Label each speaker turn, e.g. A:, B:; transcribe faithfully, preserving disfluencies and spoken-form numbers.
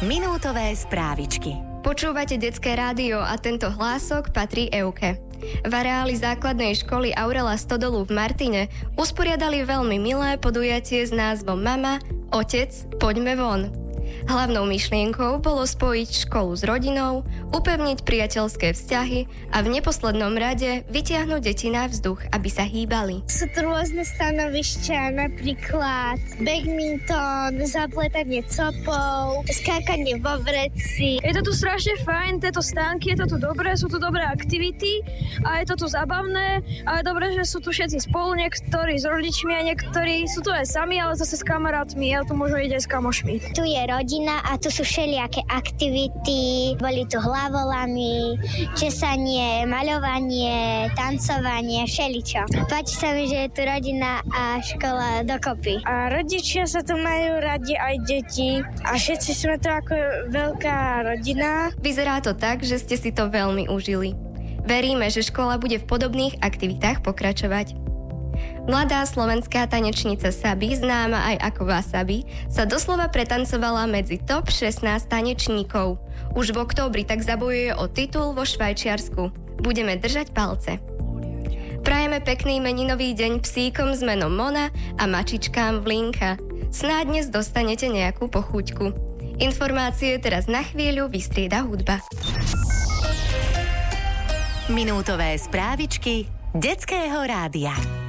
A: Minútové správičky.
B: Počúvate Detské rádio a tento hlások patrí Euke. V areáli základnej školy Aurela Stodolu v Martine usporiadali veľmi milé podujatie s názvom Mama, Otec, poďme von. Hlavnou myšlienkou bolo spojiť školu s rodinou, upevniť priateľské vzťahy a v neposlednom rade vytiahnuť deti na vzduch, aby sa hýbali.
C: Sú tu rôzne stanovišťa, napríklad badminton, zapletanie copov, skákanie vo vreci.
D: Je to tu strašne fajn, tieto stánky, je to tu dobré, sú tu dobré aktivity a je to tu zábavné a je dobré, že sú tu všetci spolu, niektorí s rodičmi a niektorí sú tu aj sami, ale zase s kamarátmi a tu môžu ísť aj s kamošmi.
C: Tu je rodina a tu sú všelijaké aktivity, boli tu hlavolamy, česanie, maľovanie, tancovanie, všeličo. Páči sa mi, že je tu rodina a škola dokopy.
E: A rodičia sa tu majú radi aj deti a všetci sme tu ako veľká rodina.
B: Vyzerá to tak, že ste si to veľmi užili. Veríme, že škola bude v podobných aktivitách pokračovať. Mladá slovenská tanečnica Sabi, známa aj ako Wasabi, sa doslova pretancovala medzi top šestnásť tanečníkov. Už v októbri tak zabojuje o titul vo Švajčiarsku. Budeme držať palce. Prajeme pekný meninový deň psíkom s menom Mona a mačičkám Vlinka. Snáď dnes dostanete nejakú pochúťku. Informácie teraz na chvíľu vystrieda hudba.
A: Minútové správičky Detského rádia.